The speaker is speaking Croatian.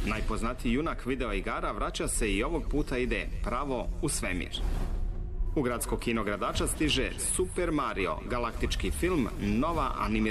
Najpoznatiji junak video igara vraća se i ovog puta ide pravo u svemir. U gradsko kino Gradača stiže Super Mario, galaktički film, nova animirana